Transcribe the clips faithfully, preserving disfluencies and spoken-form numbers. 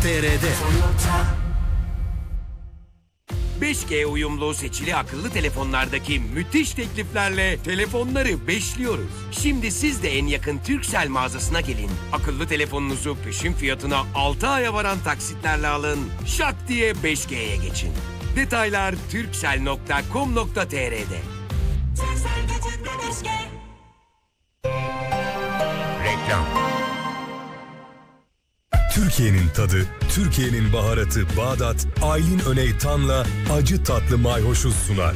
T R'de. beş G uyumlu seçili akıllı telefonlardaki müthiş tekliflerle telefonları beşliyoruz. Şimdi siz de en yakın Turkcell mağazasına gelin. Akıllı telefonunuzu peşin fiyatına altı aya varan taksitlerle alın. Şak diye beş G'ye geçin. Detaylar turkcell nokta com nokta t r'de. Reklam. Türkiye'nin tadı, Türkiye'nin baharatı Bağdat, Aylin Öneytan'la acı tatlı mayhoşu sunar.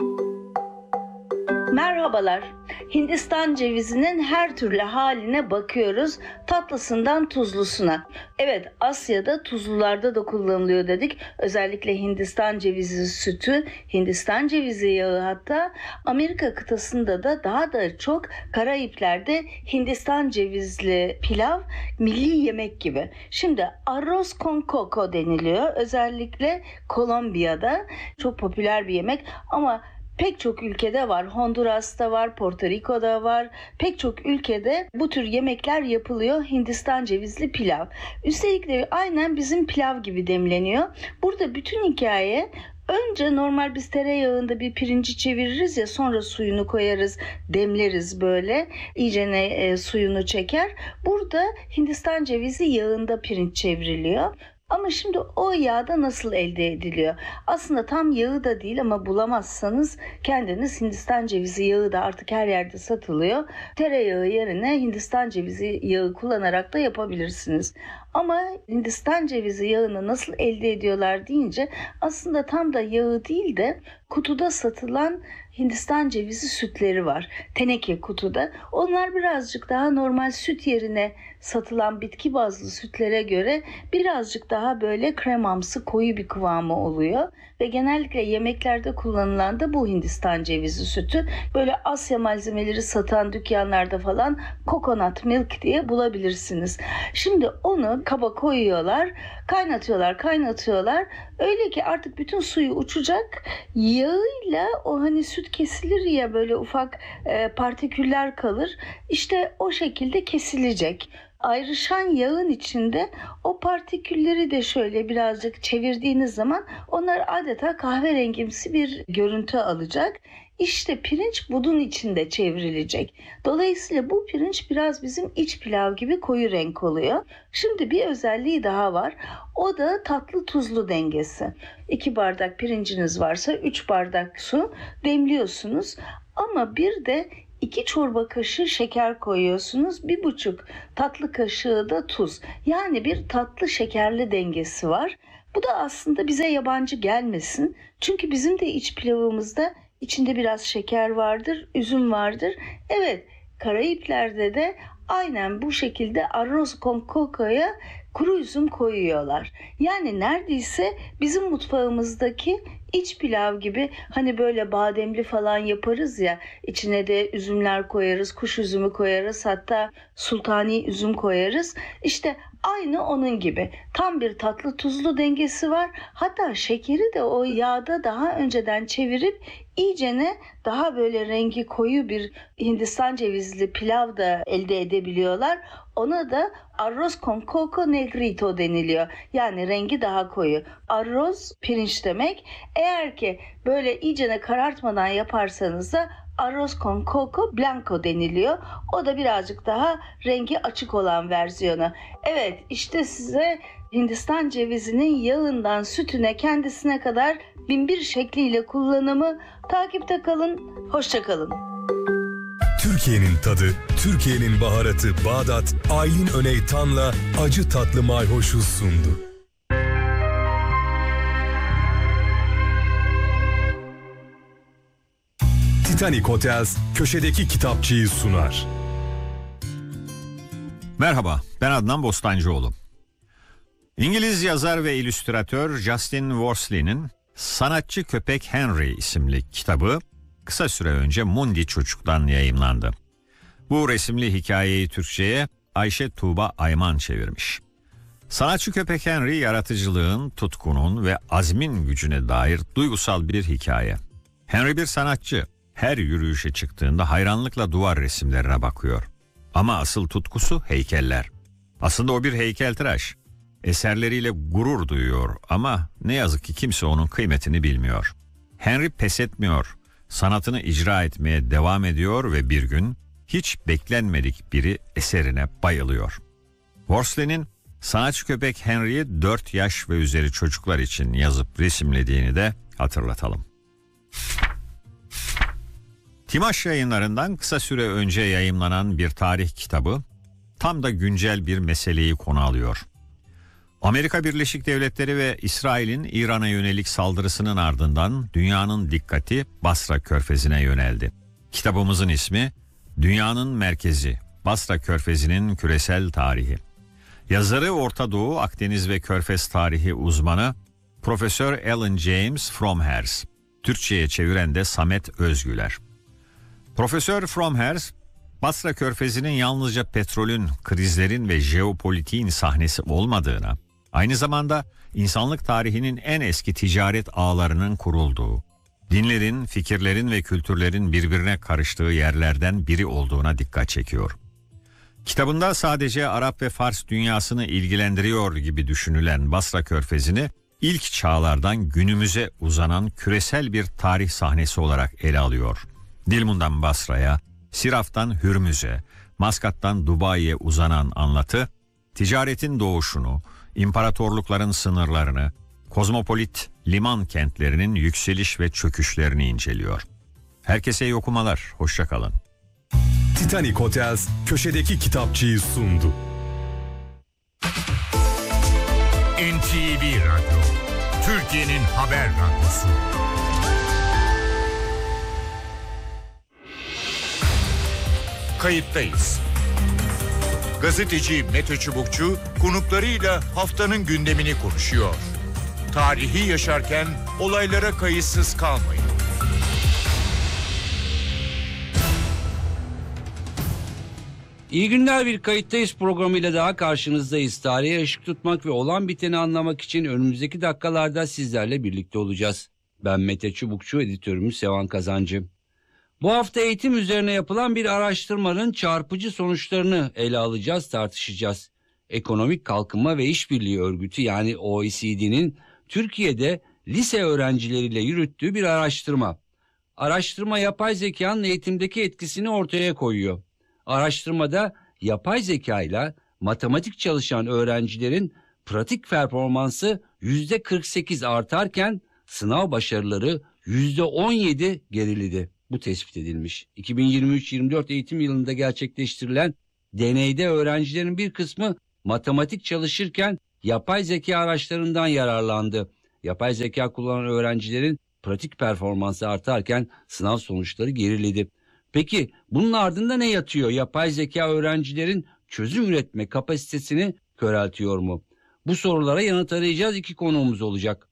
Merhabalar. Hindistan cevizinin her türlü haline bakıyoruz. Tatlısından tuzlusuna. Evet, Asya'da tuzlularda da kullanılıyor dedik. Özellikle Hindistan cevizi sütü, Hindistan cevizi yağı, hatta Amerika kıtasında da daha da çok Karayipler'de Hindistan cevizli pilav milli yemek gibi. Şimdi arroz con coco deniliyor. Özellikle Kolombiya'da çok popüler bir yemek ama pek çok ülkede var. Honduras'ta var, Porto Rico'da var. Pek çok ülkede bu tür yemekler yapılıyor. Hindistan cevizli pilav. Üstelik de aynen bizim pilav gibi demleniyor. Burada bütün hikaye, önce normal biz tereyağında bir pirinci çeviririz ya, sonra suyunu koyarız, demleriz böyle. İyicene e, suyunu çeker. Burada Hindistan cevizi yağında pirinç çevriliyor. Ama şimdi o yağ da nasıl elde ediliyor? Aslında tam yağı da değil ama bulamazsanız kendiniz Hindistan cevizi yağı da artık her yerde satılıyor. Tereyağı yerine Hindistan cevizi yağı kullanarak da yapabilirsiniz. Ama Hindistan cevizi yağını nasıl elde ediyorlar deyince aslında tam da yağı değil de kutuda satılan Hindistan cevizi sütleri var. Teneke kutuda. Onlar birazcık daha normal süt yerine satılan bitki bazlı sütlere göre birazcık daha böyle kremamsı, koyu bir kıvamı oluyor. Ve genellikle yemeklerde kullanılan da bu Hindistan cevizi sütü. Böyle Asya malzemeleri satan dükkanlarda falan coconut milk diye bulabilirsiniz. Şimdi onu kaba koyuyorlar, kaynatıyorlar, kaynatıyorlar. Öyle ki artık bütün suyu uçacak. Yağıyla o hani süt kesilir ya, böyle ufak e, partiküller kalır. İşte o şekilde kesilecek. Ayrışan yağın içinde o partikülleri de şöyle birazcık çevirdiğiniz zaman onlar adeta kahverengimsi bir görüntü alacak. İşte pirinç bunun içinde çevrilecek. Dolayısıyla bu pirinç biraz bizim iç pilav gibi koyu renk oluyor. Şimdi bir özelliği daha var. O da tatlı tuzlu dengesi. iki bardak pirinciniz varsa üç bardak su demliyorsunuz. Ama bir de iki çorba kaşığı şeker koyuyorsunuz. Bir buçuk tatlı kaşığı da tuz. Yani bir tatlı şekerli dengesi var. Bu da aslında bize yabancı gelmesin. Çünkü bizim de iç pilavımızda içinde biraz şeker vardır, üzüm vardır. Evet, Karayipler'de de aynen bu şekilde arroz con coco'ya kuru üzüm koyuyorlar. Yani neredeyse bizim mutfağımızdaki iç pilav gibi, hani böyle bademli falan yaparız ya, içine de üzümler koyarız, kuş üzümü koyarız, hatta sultani üzüm koyarız. İşte aynı onun gibi tam bir tatlı tuzlu dengesi var. Hatta şekeri de o yağda daha önceden çevirip iyicene daha böyle rengi koyu bir Hindistan cevizli pilav da elde edebiliyorlar. Ona da arroz con coco negrito deniliyor. Yani rengi daha koyu. Arroz pirinç demek. Eğer ki böyle iyicene karartmadan yaparsanız da arroz con coco blanco deniliyor. O da birazcık daha rengi açık olan versiyonu. Evet, işte size Hindistan cevizinin yağından sütüne, kendisine kadar bin bir şekliyle kullanımı. Takipte kalın. Hoşça kalın. Türkiye'nin tadı, Türkiye'nin baharatı Bağdat, Aylin Öneytan'la acı tatlı mayhoşu sundu. Titanic Hotels köşedeki kitapçıyı sunar. Merhaba, ben Adnan Bostancıoğlu. İngiliz yazar ve illüstratör Justin Worsley'nin Sanatçı Köpek Henry isimli kitabı kısa süre önce Mundi Çocuk'tan yayımlandı. Bu resimli hikayeyi Türkçe'ye Ayşe Tuğba Ayman çevirmiş. Sanatçı Köpek Henry, yaratıcılığın, tutkunun ve azmin gücüne dair duygusal bir hikaye. Henry bir sanatçı. Her yürüyüşe çıktığında hayranlıkla duvar resimlerine bakıyor. Ama asıl tutkusu heykeller. Aslında o bir heykeltıraş. Eserleriyle gurur duyuyor ama ne yazık ki kimse onun kıymetini bilmiyor. Henry pes etmiyor, sanatını icra etmeye devam ediyor ve bir gün hiç beklenmedik biri eserine bayılıyor. Worsley'nin sanatçı köpek Henry'i dört yaş ve üzeri çocuklar için yazıp resimlediğini de hatırlatalım. Timaş Yayınları'ndan kısa süre önce yayımlanan bir tarih kitabı tam da güncel bir meseleyi konu alıyor. Amerika Birleşik Devletleri ve İsrail'in İran'a yönelik saldırısının ardından dünyanın dikkati Basra Körfezi'ne yöneldi. Kitabımızın ismi Dünyanın Merkezi, Basra Körfezi'nin Küresel Tarihi. Yazarı Orta Doğu, Akdeniz ve Körfez tarihi uzmanı Profesör Alan James Fromherz. Türkçe'ye çeviren de Samet Özgüler. Profesör Fromherz, Basra Körfezi'nin yalnızca petrolün, krizlerin ve jeopolitiğin sahnesi olmadığına, aynı zamanda insanlık tarihinin en eski ticaret ağlarının kurulduğu, dinlerin, fikirlerin ve kültürlerin birbirine karıştığı yerlerden biri olduğuna dikkat çekiyor. Kitabında sadece Arap ve Fars dünyasını ilgilendiriyor gibi düşünülen Basra Körfezi'ni ilk çağlardan günümüze uzanan küresel bir tarih sahnesi olarak ele alıyor. Dilmun'dan Basra'ya, Siraf'tan Hürmüz'e, Maskat'tan Dubai'ye uzanan anlatı, ticaretin doğuşunu, imparatorlukların sınırlarını, kozmopolit liman kentlerinin yükseliş ve çöküşlerini inceliyor. Herkese iyi okumalar, hoşça kalın. Titanic Hotels köşedeki kitapçıyı sundu. N T V Radyo, Türkiye'nin haber radyosu. Kayıttayız. Gazeteci Mete Çubukçu konuklarıyla haftanın gündemini konuşuyor. Tarihi yaşarken olaylara kayıtsız kalmayın. İyi günler, bir Kayıttayız programıyla daha karşınızdayız. Tarihe ışık tutmak ve olan biteni anlamak için önümüzdeki dakikalarda sizlerle birlikte olacağız. Ben Mete Çubukçu, editörümüz Sevan Kazancı. Bu hafta eğitim üzerine yapılan bir araştırmanın çarpıcı sonuçlarını ele alacağız, tartışacağız. Ekonomik Kalkınma ve İşbirliği Örgütü yani O E C D'nin Türkiye'de lise öğrencileriyle yürüttüğü bir araştırma. Araştırma yapay zekanın eğitimdeki etkisini ortaya koyuyor. Araştırmada yapay zeka ile matematik çalışan öğrencilerin pratik performansı yüzde kırk sekiz artarken sınav başarıları yüzde on yedi geriledi. Bu tespit edilmiş. iki bin yirmi üç yirmi dört eğitim yılında gerçekleştirilen deneyde öğrencilerin bir kısmı matematik çalışırken yapay zeka araçlarından yararlandı. Yapay zeka kullanan öğrencilerin pratik performansı artarken sınav sonuçları geriledi. Peki bunun ardında ne yatıyor? Yapay zeka öğrencilerin çözüm üretme kapasitesini köreltiyor mu? Bu sorulara yanıt arayacağız. İki konuğumuz olacak.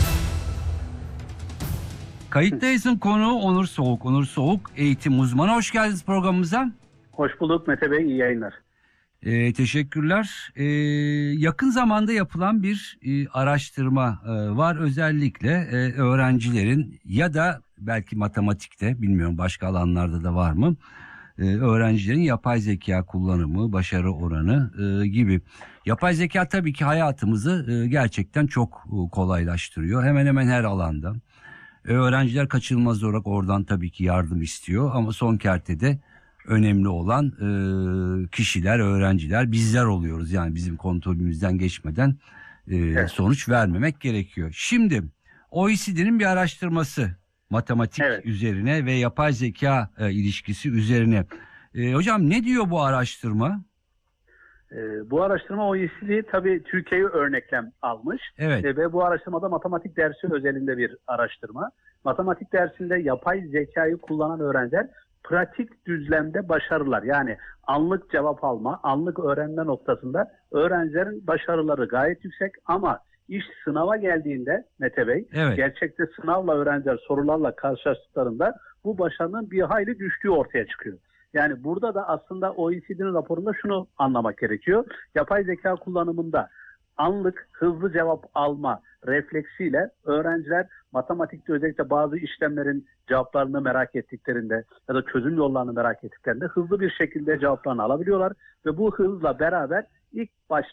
Kayıttayız'ın konuğu Onur Soğuk. Onur Soğuk eğitim uzmanı. Hoş geldiniz programımıza. Hoş bulduk Mete Bey, iyi yayınlar. Ee, teşekkürler. Ee, yakın zamanda yapılan bir e, araştırma e, var. Özellikle e, öğrencilerin ya da belki matematikte, bilmiyorum başka alanlarda da var mı, e, öğrencilerin yapay zeka kullanımı, başarı oranı e, gibi. Yapay zeka tabii ki hayatımızı e, gerçekten çok e, kolaylaştırıyor. Hemen hemen her alanda. E, öğrenciler kaçınılmaz olarak oradan tabii ki yardım istiyor ama son kertede önemli olan e, kişiler, öğrenciler bizler oluyoruz. Yani bizim kontrolümüzden geçmeden e, evet. sonuç vermemek gerekiyor. Şimdi O E C D'nin bir araştırması matematik evet. üzerine ve yapay zeka e, ilişkisi üzerine. E, hocam ne diyor bu araştırma? E, bu araştırma O E C D tabii Türkiye'yi örneklem almış. Evet. E, ve bu araştırmada matematik dersi özelinde bir araştırma. Matematik dersinde yapay zekayı kullanan öğrenciler pratik düzlemde başarılar, yani anlık cevap alma, anlık öğrenme noktasında öğrencilerin başarıları gayet yüksek ama iş sınava geldiğinde Mete Bey, evet. gerçekte sınavla öğrenciler sorularla karşılaştıklarında bu başarının bir hayli düştüğü ortaya çıkıyor. Yani burada da aslında O E C D'nin raporunda şunu anlamak gerekiyor. Yapay zeka kullanımında anlık hızlı cevap alma refleksiyle öğrenciler matematikte özellikle bazı işlemlerin cevaplarını merak ettiklerinde ya da çözüm yollarını merak ettiklerinde hızlı bir şekilde cevaplarını alabiliyorlar ve bu hızla beraber ilk başta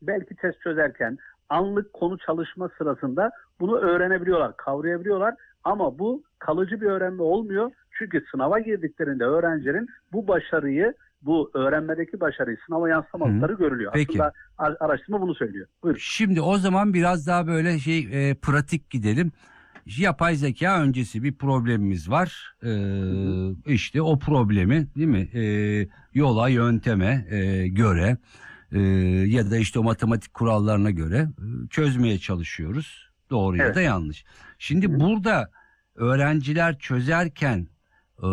belki test çözerken, anlık konu çalışma sırasında bunu öğrenebiliyorlar, kavrayabiliyorlar. Ama bu kalıcı bir öğrenme olmuyor. Çünkü sınava girdiklerinde öğrencilerin bu başarıyı, bu öğrenmedeki başarıyı sınava yansıtamaları görülüyor. Peki. Aslında araştırma bunu söylüyor. Buyurun. Şimdi o zaman biraz daha böyle şey e, pratik gidelim. Yapay zeka öncesi bir problemimiz var. Ee, işte o problemi değil mi? Ee, yola, yönteme e, göre e, ya da işte o matematik kurallarına göre e, çözmeye çalışıyoruz. Doğru ya Evet. da yanlış. Şimdi Hı. burada öğrenciler çözerken e,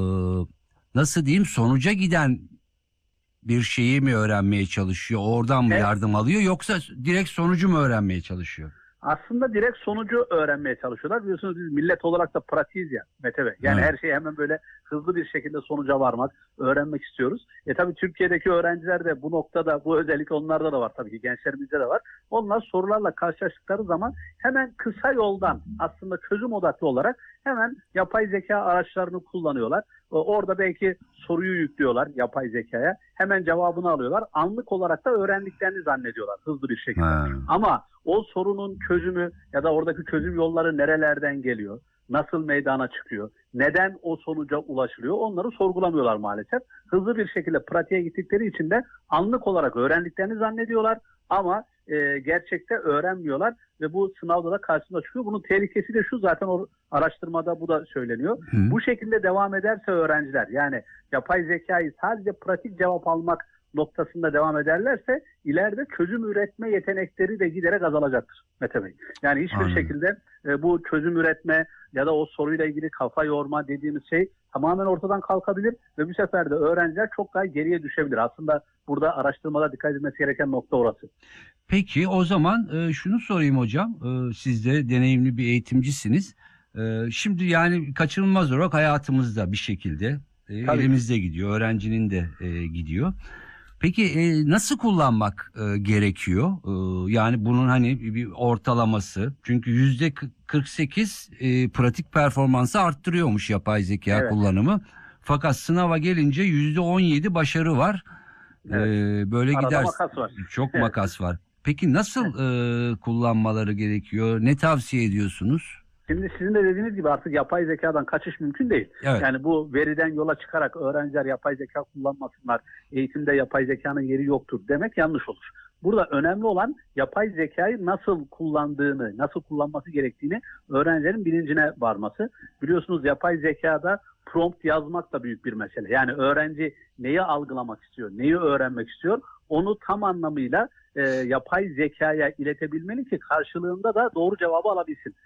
nasıl diyeyim, sonuca giden bir şeyi mi öğrenmeye çalışıyor? Oradan mı Evet. yardım alıyor, yoksa direkt sonucu mu öğrenmeye çalışıyor? Aslında direkt sonucu öğrenmeye çalışıyorlar. Biliyorsunuz biz millet olarak da pratiğiz ya Mete Bey. Yani Evet. her şeyi hemen böyle hızlı bir şekilde sonuca varmak, öğrenmek istiyoruz. E tabii Türkiye'deki öğrenciler de bu noktada, bu özellik onlarda da var tabii ki, gençlerimizde de var. Onlar sorularla karşılaştıkları zaman hemen kısa yoldan aslında çözüm odaklı olarak hemen yapay zeka araçlarını kullanıyorlar. Orada belki soruyu yüklüyorlar yapay zekaya. Hemen cevabını alıyorlar. Anlık olarak da öğrendiklerini zannediyorlar hızlı bir şekilde. Ha. Ama o sorunun çözümü ya da oradaki çözüm yolları nerelerden geliyor? Nasıl meydana çıkıyor? Neden o sonuca ulaşılıyor? Onları sorgulamıyorlar maalesef. Hızlı bir şekilde pratiğe gittikleri için de anlık olarak öğrendiklerini zannediyorlar ama e, gerçekte öğrenmiyorlar ve bu sınavda da karşısına çıkıyor. Bunun tehlikesi de şu, zaten o araştırmada bu da söyleniyor. Hı. Bu şekilde devam ederse öğrenciler, yani yapay zekayı sadece pratik cevap almak noktasında devam ederlerse ileride çözüm üretme yetenekleri de giderek azalacaktır Mete Bey. Yani hiçbir Anladım. şekilde e, bu çözüm üretme ya da o soruyla ilgili kafa yorma dediğimiz şey tamamen ortadan kalkabilir ve bu sefer de öğrenciler çok daha geriye düşebilir. Aslında burada araştırmada dikkat edilmesi gereken nokta orası. Peki o zaman e, şunu sorayım hocam. E, siz de deneyimli bir eğitimcisiniz. E, şimdi yani kaçınılmaz olarak hayatımızda bir şekilde e, Tabii. elimizde gidiyor. Öğrencinin de e, gidiyor. Peki e, nasıl kullanmak e, gerekiyor? E, yani bunun hani bir ortalaması. Çünkü yüzde kırk sekiz e, pratik performansı arttırıyormuş yapay zeka Evet. kullanımı. Fakat sınava gelince yüzde on yedi başarı var. Evet. E, böyle Arada gider. makas var. Çok Evet. makas var. Peki nasıl e, kullanmaları gerekiyor? Ne tavsiye ediyorsunuz? Şimdi sizin de dediğiniz gibi artık yapay zekadan kaçış mümkün değil. Evet. Yani bu veriden yola çıkarak öğrenciler yapay zeka kullanmasınlar, eğitimde yapay zekanın yeri yoktur demek yanlış olur. Burada önemli olan yapay zekayı nasıl kullandığını, nasıl kullanması gerektiğini öğrencilerin bilincine varması. Biliyorsunuz yapay zekada prompt yazmak da büyük bir mesele. Yani öğrenci neyi algılamak istiyor, neyi öğrenmek istiyor, onu tam anlamıyla e, yapay zekaya iletebilmeli ki karşılığında da doğru cevabı alabilsin.